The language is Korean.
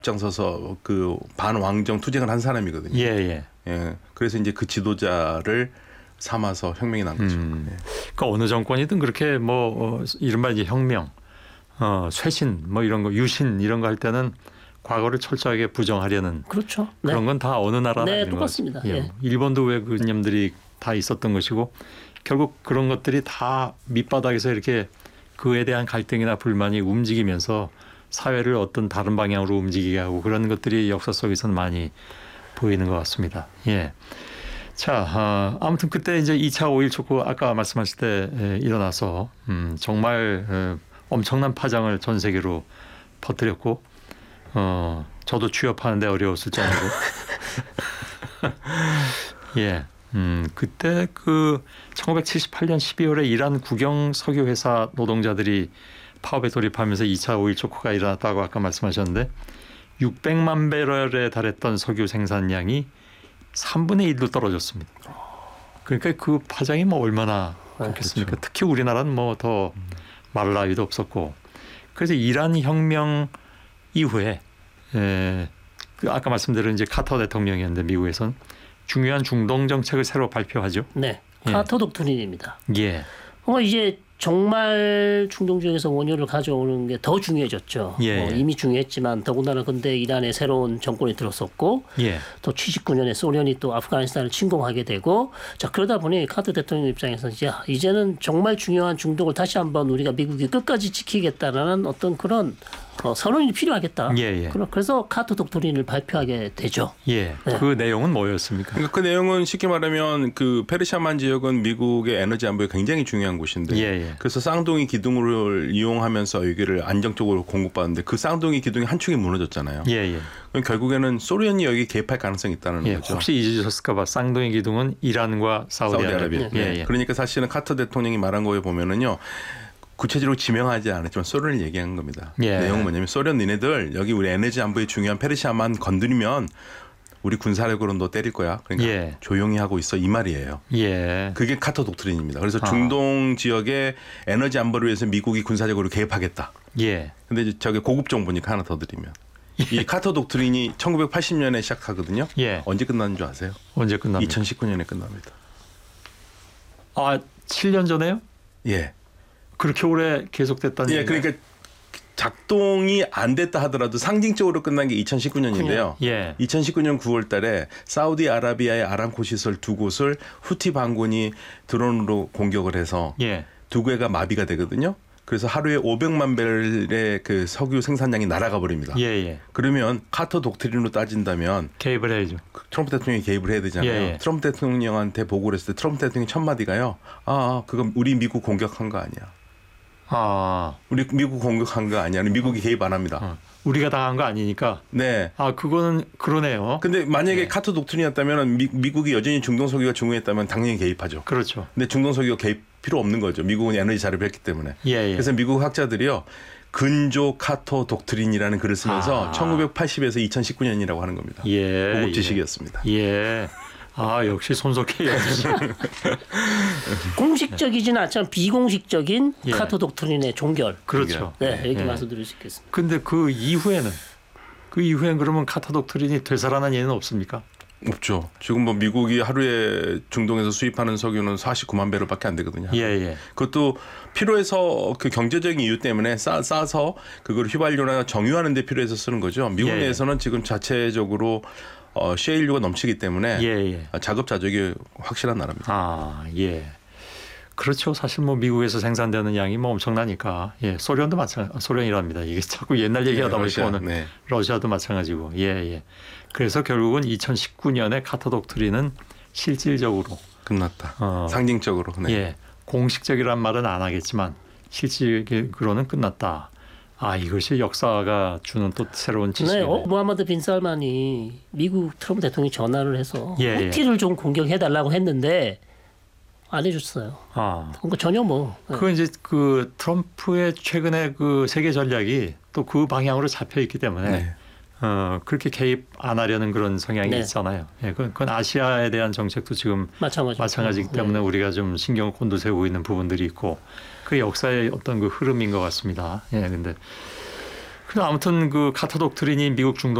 장 서서 그 반왕정 투쟁을 한 사람이거든요. 예. 예. 그래서 이제 그 지도자를 삼아서 혁명이 난 거죠. 예. 그러니까 어느 정권이든 그렇게 뭐 이른바 이제 혁명, 쇄신 뭐 이런 거 유신 이런 거 할 때는 과거를 철저하게 부정하려는 그렇죠. 그런 건 다 어느 나라나 네, 있는 똑같습니다. 것 같아요. 예. 일본도 왜 그 개념들이 다 있었던 것이고 결국 그런 것들이 다 밑바닥에서 이렇게 그에 대한 갈등이나 불만이 움직이면서 사회를 어떤 다른 방향으로 움직이게 하고 그런 것들이 역사 속에서는 많이 보이는 것 같습니다. 예. 자, 아무튼 그때 이제 2차 5.1 촉구 아까 말씀하실 때 일어나서 정말 엄청난 파장을 전 세계로 퍼뜨렸고 저도 취업하는데 어려웠을 정도로 예. 그때 그 1978년 12월에 이란 국영 석유 회사 노동자들이 파업에 돌입하면서 2차 5.1 촉구가 일어났다고 아까 말씀하셨는데 600만 배럴에 달했던 석유 생산량이 3분의 1로 떨어졌습니다. 그러니까 그 파장이 뭐 얼마나 컸겠습니까? 그렇죠. 특히 우리나라는 뭐 더 말할 나위도 없었고 그래서 이란 혁명 이후에 그 아까 말씀드린 이제 카터 대통령이었는데 미국에선 중요한 중동 정책을 새로 발표하죠. 네, 예. 카터 독트린입니다. 예. 뭔가 이제 정말 중동 지역에서 원유를 가져오는 게 더 중요해졌죠. 예. 이미 중요했지만 더군다나 근데 이란에 새로운 정권이 들었었고 예. 또 79년에 소련이 또 아프가니스탄을 침공하게 되고 자 그러다 보니 카터 대통령 입장에서 이제는 정말 중요한 중동을 다시 한번 우리가 미국이 끝까지 지키겠다라는 어떤 그런 선언이 필요하겠다. 예. 그래서 카터 독트린을 발표하게 되죠. 예. 네. 그 내용은 뭐였습니까? 그러니까 그 내용은 쉽게 말하면 그 페르시아만 지역은 미국의 에너지 안보에 굉장히 중요한 곳인데 예. 그래서 쌍둥이 기둥을 이용하면서 여기를 안정적으로 공급받는데 그 쌍둥이 기둥이 한 축이 무너졌잖아요. 예. 그럼 결국에는 소련이 여기 개입할 가능성이 있다는 예. 거죠. 혹시 잊으셨을까 봐 쌍둥이 기둥은 이란과 사우디아라비아. 예. 그러니까 사실은 카터 대통령이 말한 거에 보면은요. 구체적으로 지명하지 않았지만 소련을 얘기한 겁니다. 예. 내용은 뭐냐면 소련 니네들 여기 우리 에너지 안보에 중요한 페르시아만 건드리면 우리 군사력으로 너 때릴 거야. 그러니까 예. 조용히 하고 있어 이 말이에요. 예. 그게 카터 독트린입니다. 그래서 중동 지역의 에너지 안보를 위해서 미국이 군사적으로 개입하겠다. 예. 근데 이제 저게 고급 정보니까 하나 더 드리면 이 카터 독트린이 1980년에 시작하거든요. 예. 언제 끝나는 줄 아세요? 언제 끝납니까? 2019년에 끝납니다. 7년 전에요? 예. 그렇게 오래 계속됐다는 예, 그러니까 작동이 안 됐다 하더라도 상징적으로 끝난 게 2019년인데요. 예. 2019년 9월 달에 사우디아라비아의 아람코 시설 두 곳을 후티 반군이 드론으로 공격을 해서 예. 두 개가 마비가 되거든요. 그래서 하루에 500만 배럴의 그 석유 생산량이 날아가 버립니다. 예. 그러면 카터 독트린으로 따진다면 개입을 해야죠. 트럼프 대통령이 개입을 해야 되잖아요. 예. 트럼프 대통령한테 보고를 했을 때 트럼프 대통령이 첫 마디가요. 그건 우리 미국 공격한 거 아니야. 우리 미국 공격한 거 아니야. 미국이 개입 안 합니다. 우리가 당한 거 아니니까. 네. 그거는 그러네요. 근데 만약에 네. 카터 독트린이었다면 미국이 여전히 중동 석유가 중요했다면 당연히 개입하죠. 그렇죠. 근데 중동 석유가 개입 필요 없는 거죠. 미국은 에너지 자립을 했기 때문에. 예. 그래서 미국 학자들이요. 근조 카터 독트린이라는 글을 쓰면서 1980에서 2019년이라고 하는 겁니다. 예. 고급 지식이었습니다. 예. 역시 손석희 역시. 공식적이지는 않지만 비공식적인 예. 카터 독트린의 종결. 그렇죠. 네, 이렇게 예. 말씀드릴 수 있겠습니다. 근데 그 이후에는 그러면 카터 독트린이 되살아난 예는 없습니까? 없죠. 지금 뭐 미국이 하루에 중동에서 수입하는 석유는 49만 배럴밖에 안 되거든요. 예. 그것도 필요해서 그 경제적인 이유 때문에 싸서 그걸 휘발유나 정유하는 데 필요해서 쓰는 거죠. 미국 내에서는 지금 자체적으로 셰일유가 넘치기 때문에 자급자족이 확실한 나라입니다. 예. 그렇죠. 사실 뭐 미국에서 생산되는 양이 뭐 엄청나니까. 예. 소련도 소련이랍니다. 이게 자꾸 옛날 얘기하다 보니까 오늘 러시아도 마찬가지고. 예. 그래서 결국은 2019년에 카터 독트린은 실질적으로 끝났다. 상징적으로. 네. 예. 공식적이란 말은 안 하겠지만 실질적으로는 끝났다. 이것이 역사가 주는 또 새로운 지식이네. 네, 모하마드 빈 살만이 미국 트럼프 대통령이 전화를 해서 예. 후티를 좀 공격해달라고 했는데 안 해줬어요. 그러니까 전혀 뭐. 그건 이제 그 트럼프의 최근에 그 세계 전략이 또 그 방향으로 잡혀 있기 때문에 그렇게 개입 안 하려는 그런 성향이 있잖아요. 예, 그건 아시아에 대한 정책도 지금 마찬가지이기 때문에 우리가 좀 신경을 곤두세우고 있는 부분들이 있고 그 역사의 어떤 그 흐름인 것 같습니다. 예, 근데 그래서 아무튼 그 카터 독트린이 미국 중동